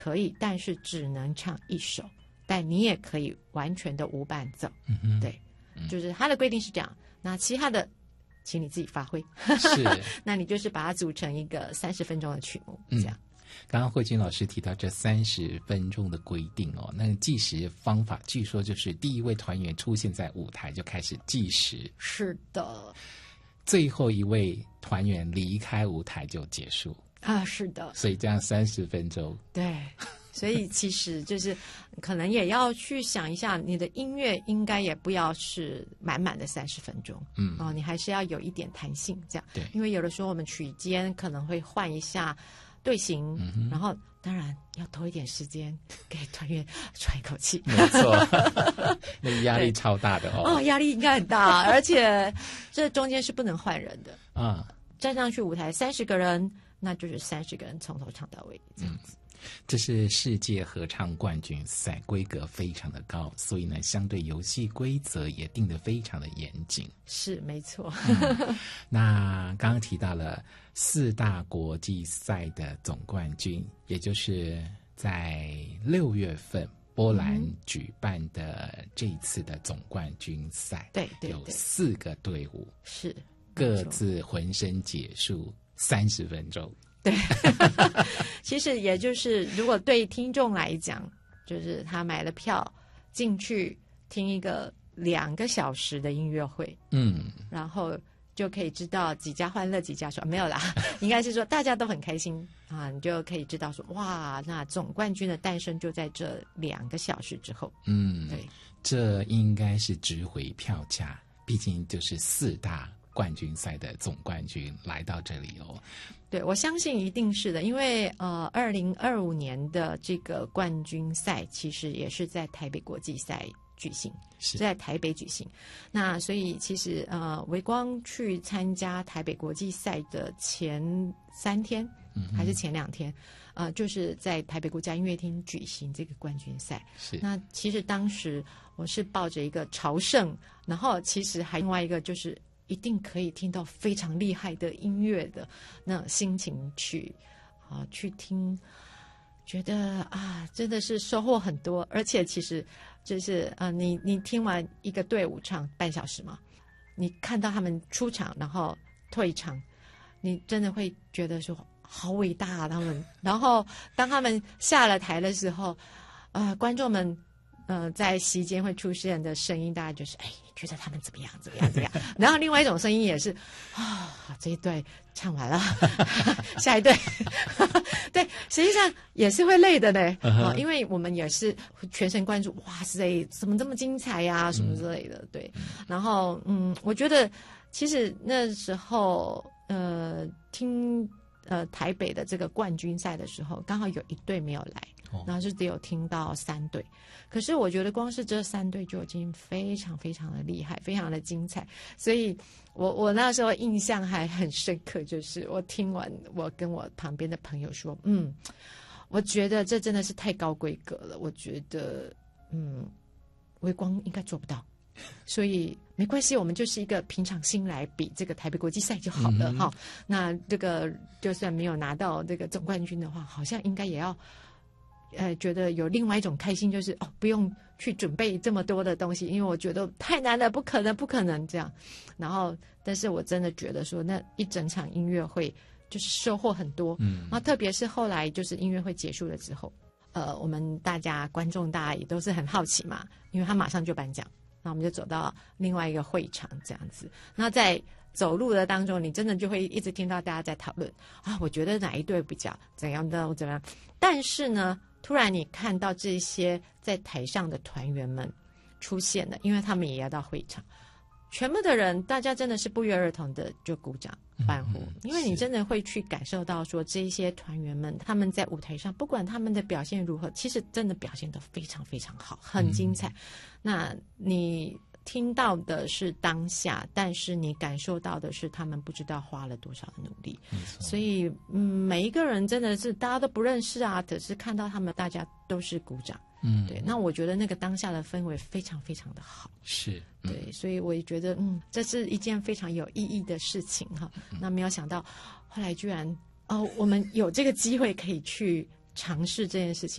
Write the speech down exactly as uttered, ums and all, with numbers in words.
可以，但是只能唱一首，但你也可以完全的无伴奏。 嗯哼， 对，就是他的规定是这样。那其他的，请你自己发挥。 是， 那你就是把它组成一个三十分钟的曲目，这样。 嗯刚刚慧君老师提到这三十分钟的规定哦，那计时方法据说就是第一位团员出现在舞台就开始计时， 是的， 最后一位团员离开舞台就结束啊，是的， 所以这样三十分钟， 对。所以其实就是可能也要去想一下，你的音乐应该也不要是满满的三十分钟， 嗯哦，你还是要有一点弹性，这样。 对， 因为有的时候我们曲间可能会换一下队形， 嗯、 然后当然要多一点时间给团员喘一口气。 没错，那个压力超大的哦。 哦，压力应该很大，而且这中间是不能换人的啊。 站上去舞台三十个人，那就是三十个人从头唱到尾这样子。 嗯，这是世界合唱冠军赛，规格非常的高，所以呢，相对游戏规则也定得非常的严谨。 是没错。 嗯、那刚刚提到了四大国际赛的总冠军，也就是在六月份波兰举办的这一次的总冠军赛， 对对对， 有四个队伍是各自浑身解数三十分钟。 对，其实也就是如果对听众来讲，就是他买了票进去听一个两个小时的音乐会， 嗯， 然后就可以知道几家欢乐几家愁，没有啦，应该是说大家都很开心啊，你就可以知道说哇，那总冠军的诞生就在这两个小时之后。 嗯， 对， 这应该是值回票价，毕竟就是四大冠军赛的总冠军来到这里哦。 对，我相信一定是的，因为呃，二零二五年的这个冠军赛其实也是在台北国际赛举行，是在台北举行。那所以其实呃，微光去参加台北国际赛的前三天，嗯，还是前两天，呃，就是在台北国家音乐厅举行这个冠军赛。 是， 那其实当时我是抱着一个朝圣，然后其实还另外一个就是一定可以听到非常厉害的音乐的那心情去啊、呃、去听，觉得啊真的是收获很多，而且其实就是啊、呃、你你听完一个队伍唱半小时嘛，你看到他们出场然后退场，你真的会觉得说好伟大啊他们，然后当他们下了台的时候，呃观众们呃在席间会出现的声音大概就是哎你觉得他们怎么样怎么样怎么样，然后另外一种声音也是啊这一队唱完了下一队对，实际上也是会累的呢、uh-huh. 啊、因为我们也是全神贯注，哇塞怎么这么精彩呀、啊、什么之类的、嗯、对，然后嗯我觉得其实那时候呃听呃台北的这个冠军赛的时候刚好有一队没有来，然后就只有听到三队，可是我觉得光是这三队就已经非常非常的厉害，非常的精彩，所以我我那时候印象还很深刻，就是我听完我跟我旁边的朋友说，嗯我觉得这真的是太高规格了，我觉得嗯微光应该做不到，所以没关系，我们就是一个平常心来比这个台北国际赛就好了哈、嗯。那这个就算没有拿到这个总冠军的话，好像应该也要呃，觉得有另外一种开心，就是哦，不用去准备这么多的东西，因为我觉得太难了，不可能，不可能这样。然后，但是我真的觉得说，那一整场音乐会就是收获很多，嗯，然后特别是后来就是音乐会结束了之后，呃，我们大家观众大家也都是很好奇嘛，因为他马上就颁奖，那我们就走到另外一个会场这样子，那在走路的当中，你真的就会一直听到大家在讨论啊，我觉得哪一队比较怎样的怎么样，但是呢。突然你看到这些在台上的团员们出现了，因为他们也要到会场，全部的人大家真的是不约而同的就鼓掌欢呼、嗯、因为你真的会去感受到说这些团员们他们在舞台上不管他们的表现如何，其实真的表现得非常非常好，很精彩、嗯、那你听到的是当下，但是你感受到的是他们不知道花了多少的努力，所以嗯，每一个人真的是大家都不认识啊，可是看到他们大家都是鼓掌，嗯，对，那我觉得那个当下的氛围非常非常的好， 是、 嗯、对，所以我也觉得嗯，这是一件非常有意义的事情哈、嗯。那没有想到后来居然哦，我们有这个机会可以去尝试这件事情。